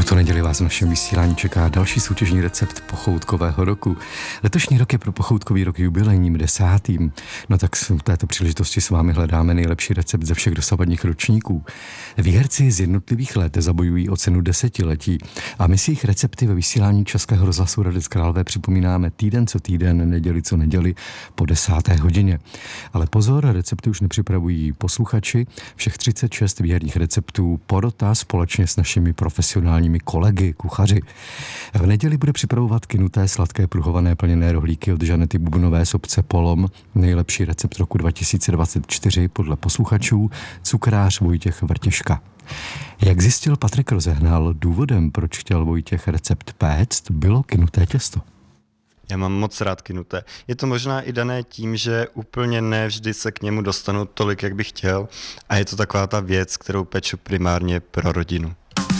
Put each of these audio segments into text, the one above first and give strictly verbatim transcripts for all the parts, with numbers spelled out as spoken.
Tuto neděli vás v našem vysílání čeká další soutěžní recept pochoutkového roku. Letošní rok je pro pochoutkový rok jubilejním desátým. No tak v této příležitosti s vámi hledáme nejlepší recept ze všech dosavadních ročníků. Výherci z jednotlivých let zabojují o cenu desetiletí a my si jejich recepty ve vysílání Českého rozhlasu Hradec Králové připomínáme týden co týden, neděli co neděli po desáté hodině. Ale pozor, recepty už nepřipravují posluchači. Všech třicet šest výherních receptů porota společně s našimi profesionálními kolegy, kuchaři. V neděli bude připravovat kynuté sladké pruhované plněné rohlíky od Žanety Bubnové z obce Polom. Nejlepší recept roku dva tisíce dvacet čtyři podle posluchačů cukrář Vojtěch Vrtěška. Jak zjistil Patrik Rozehnal, důvodem, proč chtěl Vojtěch recept péct, bylo kynuté těsto. Já mám moc rád kynuté. Je to možná i dané tím, že úplně ne vždy se k němu dostanu tolik, jak bych chtěl, a je to taková ta věc, kterou peču primárně pro rodinu.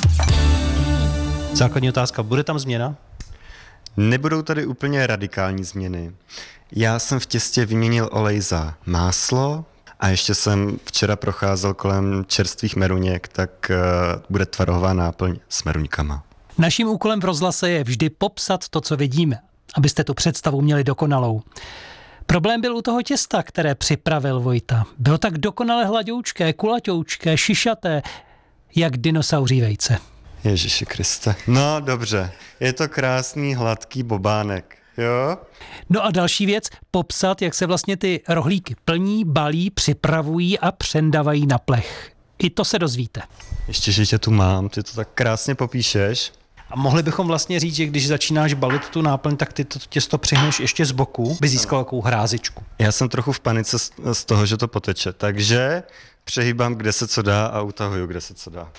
Základní otázka, bude tam změna? Nebudou tady úplně radikální změny. Já jsem v těstě vyměnil olej za máslo a ještě jsem včera procházel kolem čerstvých meruněk, tak uh, bude tvarohová náplň s meruňkama. Naším úkolem v rozhlase je vždy popsat to, co vidíme, abyste tu představu měli dokonalou. Problém byl u toho těsta, které připravil Vojta. Bylo tak dokonale hladoučké, kulaťoučké, šišaté, jak dinosauří vejce. Ježiši Kriste. No dobře, je to krásný hladký bobánek, jo? No a další věc, popsat, jak se vlastně ty rohlíky plní, balí, připravují a přendavají na plech. I to se dozvíte. Ještě, že tě tu mám, ty to tak krásně popíšeš. A mohli bychom vlastně říct, že když začínáš balit tu náplň, tak ty to těsto přihneš ještě z boku, by získal takovou hrázičku. Já jsem trochu v panice z toho, že to poteče, takže přehýbám, kde se co dá a utahuju, kde se co dá.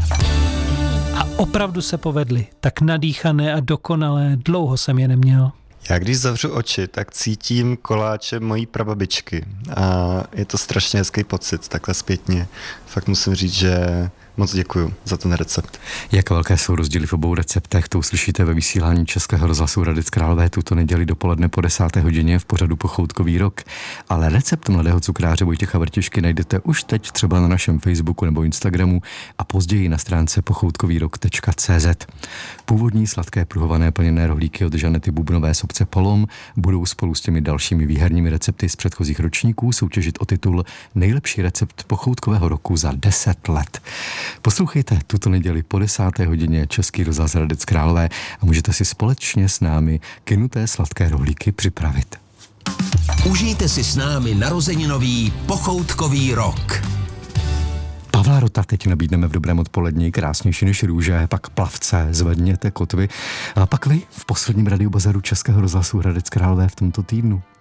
A opravdu se povedly, tak nadýchané a dokonalé, dlouho jsem je neměl. Já když zavřu oči, tak cítím koláče mojí prababičky a je to strašně hezký pocit, takhle zpětně. Fakt musím říct, že moc děkuju za ten recept. Jak velké jsou rozdíly v obou receptech, to uslyšíte ve vysílání Českého rozhlasu Hradec Králové tuto neděli dopoledne po desáté hodině v pořadu Pochoutkový rok. Ale recept mladého cukráře Vojtěcha Vrtěšky najdete už teď třeba na našem Facebooku nebo Instagramu a později na stránce pochoutkovýrok tečka cé zet. Původní sladké pruhované plněné rohlíky od Žanety Bubnové z obce Polom budou spolu s těmi dalšími výherními recepty z předchozích ročníků soutěžit o titul Nejlepší recept pochoutkového roku za deset let. Poslouchejte tuto neděli po desáté hodině Český rozhlas Hradec Králové a můžete si společně s námi kynuté sladké rohlíky připravit. Užijte si s námi narozeninový pochoutkový rok. Pavla Rota teď nabídneme v dobrém odpolední, krásnější než růže, pak plavce, zvedněte kotvy a pak vy v posledním radiobazaru Českého rozhlasu Hradec Králové v tomto týdnu.